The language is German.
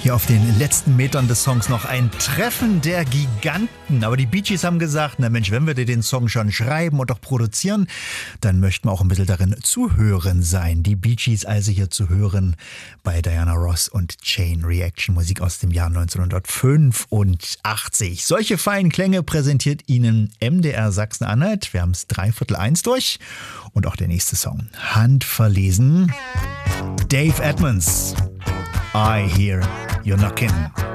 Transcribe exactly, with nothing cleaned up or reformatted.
Hier auf den letzten Metern des Songs noch ein Treffen der Giganten. Aber die Bee Gees haben gesagt, na Mensch, wenn wir dir den Song schon schreiben und auch produzieren, dann möchten wir auch ein bisschen darin zu hören sein. Die Bee Gees also hier zu hören bei Diana Ross und Chain Reaction, Musik aus dem Jahr neunzehnhundertfünfundachtzig. Solche feinen Klänge präsentiert Ihnen M D R Sachsen-Anhalt. Wir haben es dreiviertel eins durch. Und auch der nächste Song, handverlesen. Dave Edmunds, I Hear You're Knockin'.